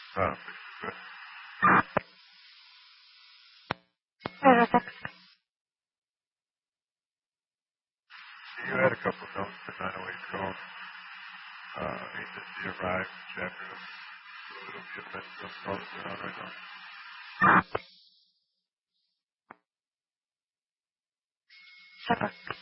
Uh, you had a couple of notes for 908 calls. Agency arrived this afternoon. So it'll be a mess. Those calls going on right now. Shepard.